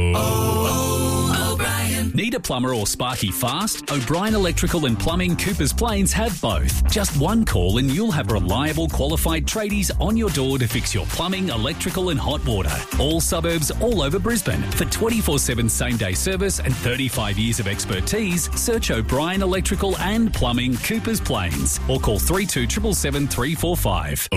O'Brien. Need a plumber or sparky fast? O'Brien Electrical and Plumbing Coopers Plains have both. Just one call and you'll have reliable, qualified tradies on your door to fix your plumbing, electrical and hot water. All suburbs, all over Brisbane. For 24/7 same-day service and 35 years of expertise, search O'Brien Electrical and Plumbing Coopers Plains or call 3277 345.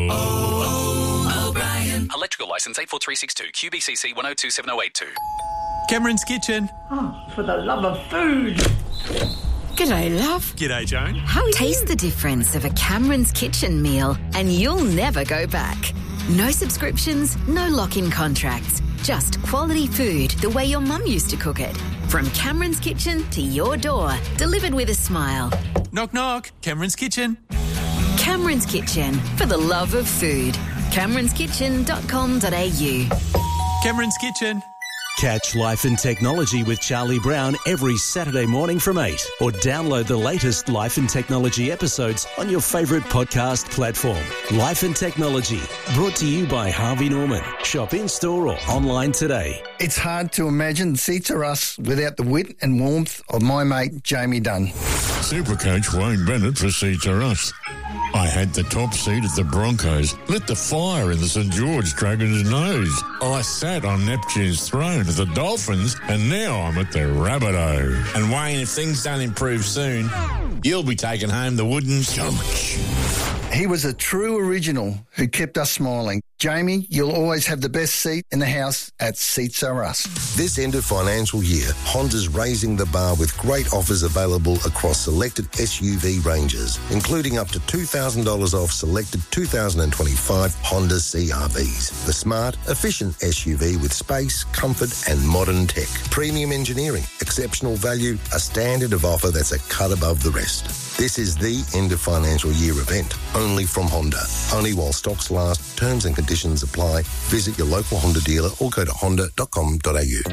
O'Brien. Electrical licence 84362 QBCC 1027082. Cameron's Kitchen. Oh, for the love of food. G'day, love. G'day, Joan. Taste the difference of a Cameron's Kitchen meal and you'll never go back. No subscriptions, no lock-in contracts. Just quality food the way your mum used to cook it. From Cameron's Kitchen to your door, delivered with a smile. Knock, knock. Cameron's Kitchen. Cameron's Kitchen, for the love of food. CameronsKitchen.com.au. Cameron's Kitchen. Catch Life and Technology with Charlie Brown every Saturday morning from 8 or download the latest Life and Technology episodes on your favourite podcast platform. Life and Technology, brought to you by Harvey Norman. Shop in-store or online today. It's hard to imagine Seats Are Us without the wit and warmth of my mate Jamie Dunn. Supercoach Wayne Bennett for Seats Are Us. I had the top seat at the Broncos, lit the fire in the St George Dragons' nose. I sat on Neptune's throne at the Dolphins, and now I'm at the Rabbitoh. And Wayne, if things don't improve soon, you'll be taking home the wooden stomach. He was a true original who kept us smiling. Jamie, you'll always have the best seat in the house at Seats Are Us. This end of financial year, Honda's raising the bar with great offers available across selected SUV ranges, including up to $2,000 off selected 2025 Honda CR-Vs. The smart, efficient SUV with space, comfort and modern tech. Premium engineering, exceptional value, a standard of offer that's a cut above the rest. This is the end of financial year event, only from Honda. Only while stocks last. Terms and conditions apply. Visit your local Honda dealer or go to honda.com.au.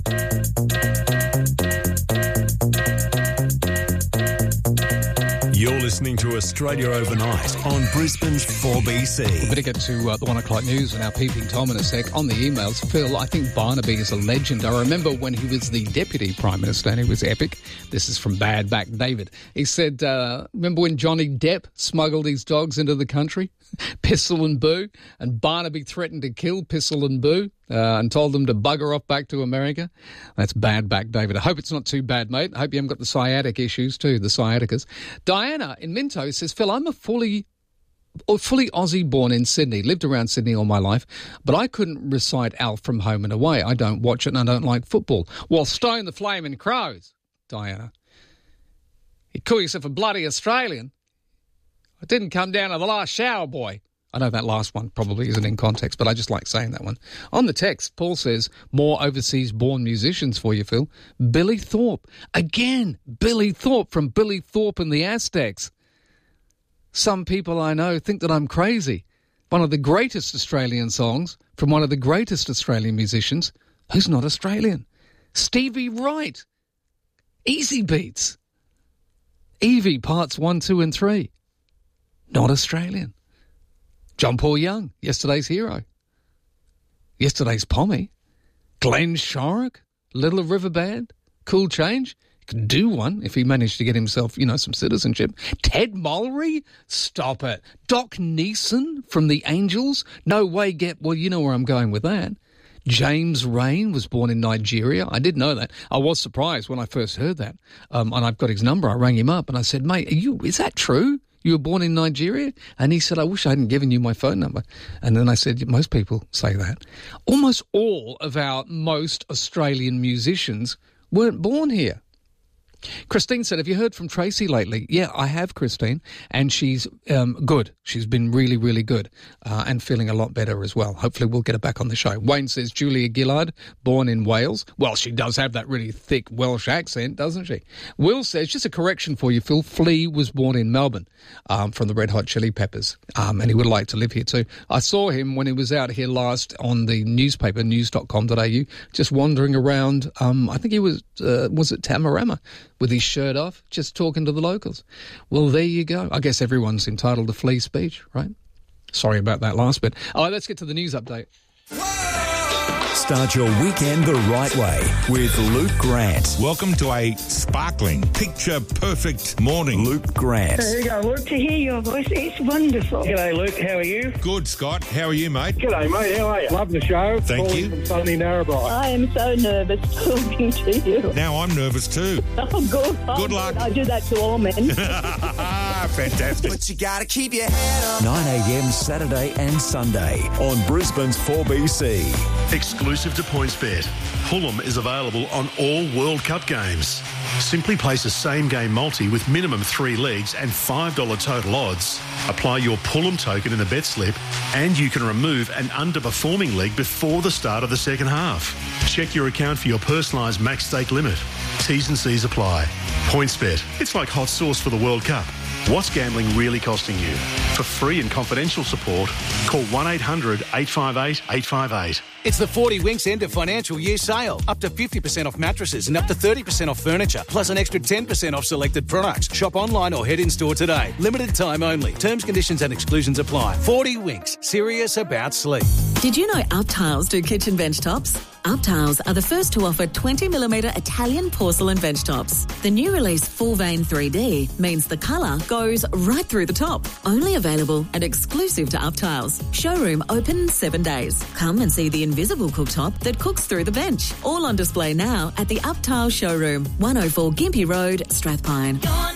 You're listening to Australia Overnight on Brisbane's 4BC. We better get to the 1 o'clock news and our peeping Tom in a sec. On the emails, Phil, I think Barnaby is a legend. I remember when he was the Deputy Prime Minister and he was epic. This is from Bad Back David. He said, remember when Johnny Depp smuggled his dogs into the country? Pistol and Boo, and Barnaby threatened to kill Pistol and Boo and told them to bugger off back to America. That's Bad Back David. I hope it's not too bad, mate. I hope you haven't got the sciatic issues too, the sciaticas. Diana in Minto says, Phil, I'm a fully Aussie born in Sydney, lived around Sydney all my life, but I couldn't recite Alf from Home and Away. I don't watch it and I don't like football. Well, stone the flaming crows, Diana. You call yourself a bloody Australian. I didn't come down to the last shower, boy. I know that last one probably isn't in context, but I just like saying that one. On the text, Paul says, more overseas-born musicians for you, Phil. Billy Thorpe. Again, Billy Thorpe from Billy Thorpe and the Aztecs. Some people I know think that I'm crazy. One of the greatest Australian songs from one of the greatest Australian musicians who's not Australian. Stevie Wright. Easy Beats. Evie Parts 1, 2 and 3. Not Australian. John Paul Young, yesterday's hero. Yesterday's Pommy. Glenn Shorrock, Little River Band, Cool Change. He could do one if he managed to get himself, some citizenship. Ted Mulry? Stop it. Doc Neeson from The Angels? No way, well, you know where I'm going with that. James Rain was born in Nigeria. I did know that. I was surprised when I first heard that. And I've got his number. I rang him up and I said, mate, is that true? You were born in Nigeria? And he said, I wish I hadn't given you my phone number. And then I said, most people say that. Almost all of our most Australian musicians weren't born here. Christine said, have you heard from Tracy lately? Yeah, I have, Christine, and she's good. She's been really, really good and feeling a lot better as well. Hopefully we'll get her back on the show. Wayne says, Julia Gillard, born in Wales. Well, she does have that really thick Welsh accent, doesn't she? Will says, just a correction for you, Phil, Flea was born in Melbourne from the Red Hot Chili Peppers, and he would like to live here too. I saw him when he was out here last on the newspaper, news.com.au, just wandering around. I think he was it Tamarama? With his shirt off, just talking to the locals. Well, there you go. I guess everyone's entitled to Flea speech, right? Sorry about that last bit. All right, let's get to the news update. Start your weekend the right way with Luke Grant. Welcome to a sparkling, picture-perfect morning. Luke Grant. There you go, Luke. To hear your voice, it's wonderful. G'day, Luke. How are you? Good, Scott. How are you, mate? G'day, mate. How are you? Love the show. Thank you. From sunny Narrabri. I am so nervous talking to you. Now I'm nervous too. Oh, good. Good luck. I do that to all men. Fantastic. But you got to keep your head up. 9 a.m. Saturday and Sunday on Brisbane's 4BC. Exclusive to PointsBet, Fulham is available on all World Cup games. Simply place a same-game multi with minimum 3 legs and $5 total odds. Apply your Fulham token in the bet slip and you can remove an underperforming leg before the start of the second half. Check your account for your personalised max stake limit. T's and C's apply. PointsBet, it's like hot sauce for the World Cup. What's gambling really costing you? For free and confidential support, call 1-800-858-858. It's the 40 Winks end of financial year sale. Up to 50% off mattresses and up to 30% off furniture, plus an extra 10% off selected products. Shop online or head in store today. Limited time only. Terms, conditions and exclusions apply. 40 Winks. Serious about sleep. Did you know Up Tiles do kitchen bench tops? Up Tiles are the first to offer 20mm Italian porcelain bench tops. The new release Full Vein 3D means the colour goes right through the top. Only available and exclusive to Up Tiles. Showroom open 7 days. Come and see the invisible cooktop that cooks through the bench. All on display now at the Up Tiles showroom, 104 Gympie Road, Strathpine.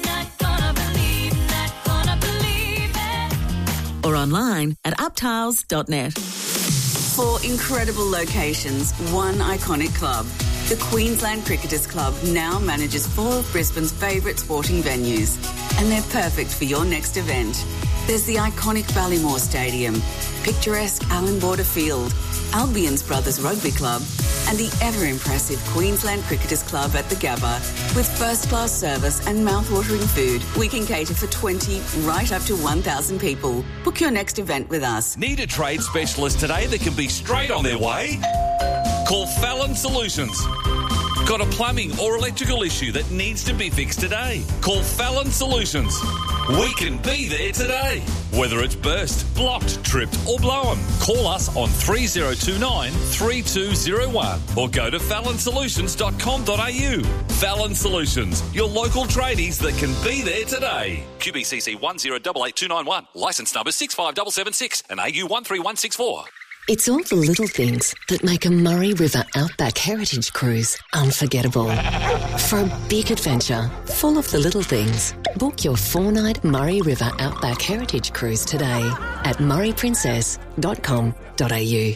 Or online at uptiles.net. 4 incredible locations, 1 iconic club. The Queensland Cricketers Club now manages 4 of Brisbane's favourite sporting venues, and they're perfect for your next event. There's the iconic Ballymore Stadium, picturesque Allan Border Field, Albion's Brothers Rugby Club, and the ever-impressive Queensland Cricketers Club at the Gabba. With first-class service and mouth-watering food, we can cater for 20 right up to 1,000 people. Book your next event with us. Need a trade specialist today that can be straight on their way? Call Fallon Solutions. Got a plumbing or electrical issue that needs to be fixed today? Call Fallon Solutions. We can be there today. Whether it's burst, blocked, tripped or blown, call us on 3029 3201 or go to fallonsolutions.com.au. Fallon Solutions, your local tradies that can be there today. QBCC 1088291, licence number 65776 and AU 13164. It's all the little things that make a Murray River Outback Heritage Cruise unforgettable. For a big adventure full of the little things, book your 4-night Murray River Outback Heritage Cruise today at murrayprincess.com.au.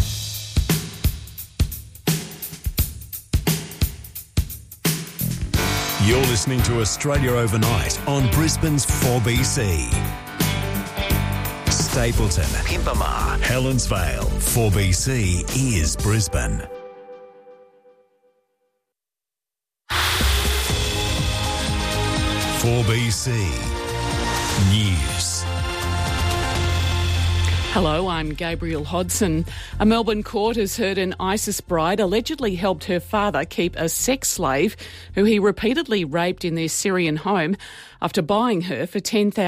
You're listening to Australia Overnight on Brisbane's 4BC. Stapleton, Pimpamar, Helensvale. 4BC is Brisbane. "4BC News." Hello, I'm Gabriel Hodson. A Melbourne court has heard an ISIS bride allegedly helped her father keep a sex slave who he repeatedly raped in their Syrian home after buying her for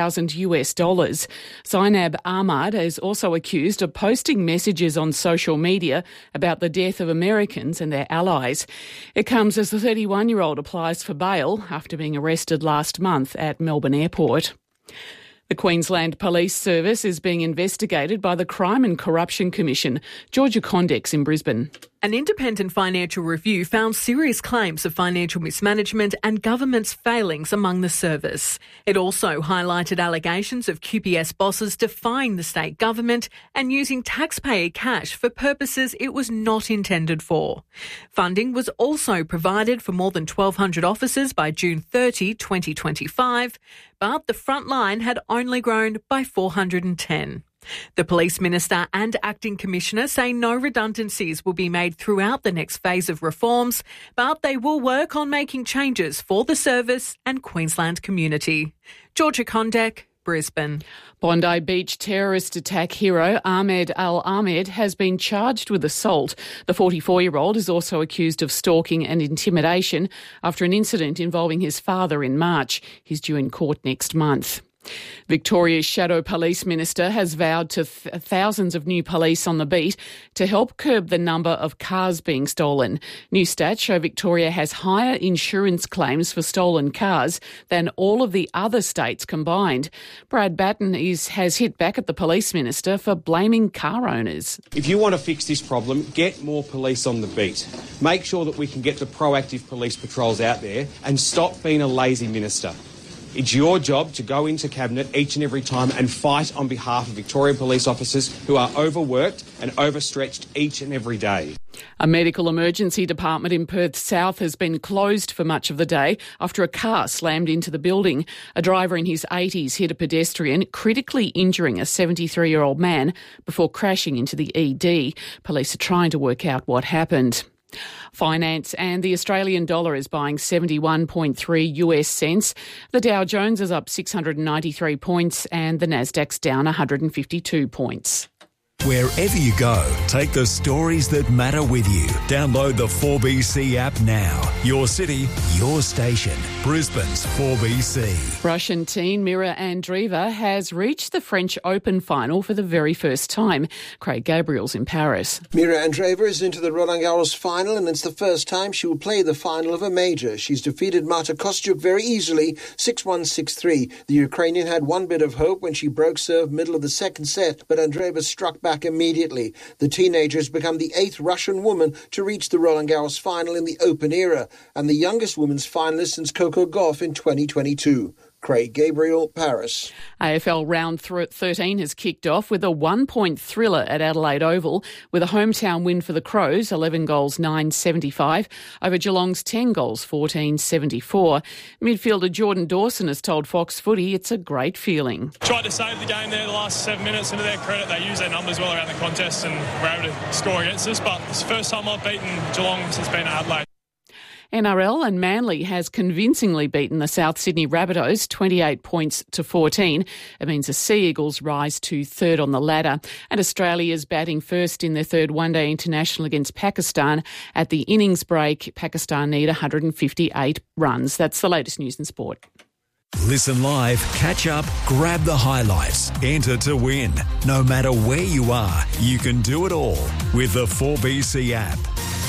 $10,000. Zainab Ahmad is also accused of posting messages on social media about the death of Americans and their allies. It comes as the 31-year-old applies for bail after being arrested last month at Melbourne Airport. The Queensland Police Service is being investigated by the Crime and Corruption Commission. Georgia Condex in Brisbane. An independent financial review found serious claims of financial mismanagement and government's failings among the service. It also highlighted allegations of QPS bosses defying the state government and using taxpayer cash for purposes it was not intended for. Funding was also provided for more than 1,200 officers by June 30, 2025, but the front line had only grown by 410. The Police Minister and Acting Commissioner say no redundancies will be made throughout the next phase of reforms, but they will work on making changes for the service and Queensland community. Georgia Condek, Brisbane. Bondi Beach terrorist attack hero Ahmed Al-Ahmed has been charged with assault. The 44-year-old is also accused of stalking and intimidation after an incident involving his father in March. He's due in court next month. Victoria's Shadow Police Minister has vowed to thousands of new police on the beat to help curb the number of cars being stolen. New stats show Victoria has higher insurance claims for stolen cars than all of the other states combined. Brad Batten has hit back at the Police Minister for blaming car owners. If you want to fix this problem, get more police on the beat. Make sure that we can get the proactive police patrols out there and stop being a lazy minister. It's your job to go into Cabinet each and every time and fight on behalf of Victoria police officers who are overworked and overstretched each and every day. A medical emergency department in Perth South has been closed for much of the day after a car slammed into the building. A driver in his 80s hit a pedestrian, critically injuring a 73-year-old man before crashing into the ED. Police are trying to work out what happened. Finance and the Australian dollar is buying 71.3 US cents. The Dow Jones is up 693 points and the Nasdaq's down 152 points. Wherever you go, take the stories that matter with you. Download the 4BC app now. Your city, your station. Brisbane's 4BC. Russian teen Mira Andreeva has reached the French Open final for the very first time. Craig Gabriel's in Paris. Mira Andreeva is into the Roland Garros final and it's the first time she will play the final of a major. She's defeated Marta Kostyuk very easily, 6-1, 6-3. The Ukrainian had one bit of hope when she broke serve middle of the second set, but Andreeva struck back immediately. The teenager has become the 8th Russian woman to reach the Roland Garros final in the Open era and the youngest women's finalist since Coco Gauff in 2022. Craig Gabriel, Paris. AFL round 13 has kicked off with a one-point thriller at Adelaide Oval with a hometown win for the Crows, 11 goals 9.75, over Geelong's 10 goals 14.74. Midfielder Jordan Dawson has told Fox Footy it's a great feeling. Tried to save the game there the last 7 minutes, and to their credit, they used their numbers well around the contest and were able to score against us. But it's the first time I've beaten Geelong since being at Adelaide. NRL and Manly has convincingly beaten the South Sydney Rabbitohs 28 points to 14. It means the Sea Eagles rise to third on the ladder. And Australia's batting first in their third one-day international against Pakistan. At the innings break, Pakistan need 158 runs. That's the latest news in sport. Listen live, catch up, grab the highlights, enter to win. No matter where you are, you can do it all with the 4BC app.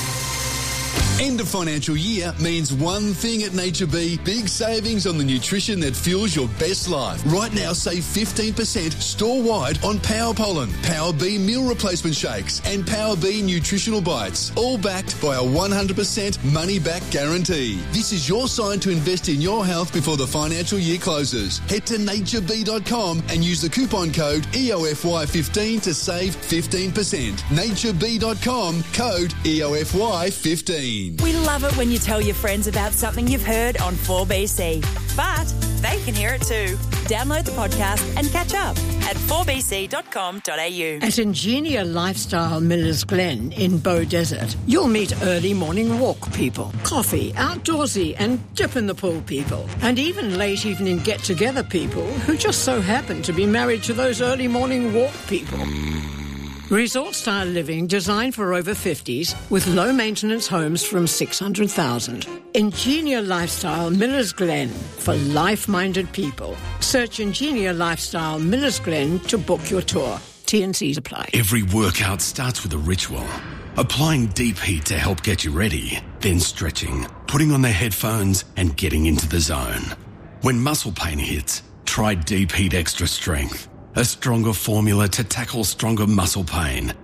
End of financial year means one thing at Nature B, big savings on the nutrition that fuels your best life. Right now, save 15% store-wide on Power Pollen, Power B meal replacement shakes and Power B nutritional bites, all backed by a 100% money-back guarantee. This is your sign to invest in your health before the financial year closes. Head to natureb.com and use the coupon code EOFY15 to save 15%. natureb.com, code EOFY15. We love it when you tell your friends about something you've heard on 4BC, but they can hear it too. Download the podcast and catch up at 4bc.com.au. At Ingenia Lifestyle Millers Glen in Bow Desert, you'll meet early morning walk people, coffee, outdoorsy and dip in the pool people, and even late evening get-together people who just so happen to be married to those early morning walk people. Resort-style living designed for over 50s with low-maintenance homes from $600,000. Ingenia Lifestyle Millers Glen for life-minded people. Search Ingenia Lifestyle Millers Glen to book your tour. T&Cs apply. Every workout starts with a ritual. Applying deep heat to help get you ready, then stretching, putting on the headphones and getting into the zone. When muscle pain hits, try Deep Heat Extra Strength. A stronger formula to tackle stronger muscle pain.